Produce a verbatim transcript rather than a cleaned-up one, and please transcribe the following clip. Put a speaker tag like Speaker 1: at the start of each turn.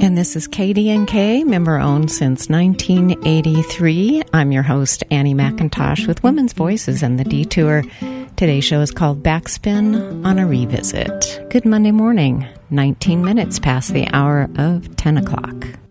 Speaker 1: And this is K D N K, member-owned since nineteen eighty-three. I'm your host, Annie McIntosh, with Women's Voices and the Detour. Today's show is called Backspin on a Revisit. Good Monday morning, nineteen minutes past the hour of ten o'clock.